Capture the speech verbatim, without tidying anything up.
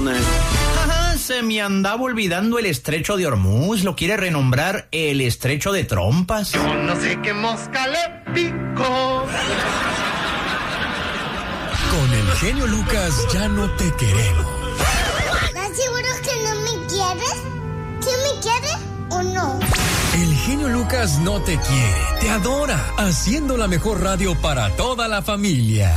viernes. Ajá, se me andaba olvidando el estrecho de Hormuz. Lo quiere renombrar el estrecho de Trompas. Yo no sé qué mosca le picó. Con el genio Lucas ya no te queremos. ¿Estás seguro que no me quieres? ¿Sí me quieres o no? El genio Lucas no te quiere, te adora, haciendo la mejor radio para toda la familia.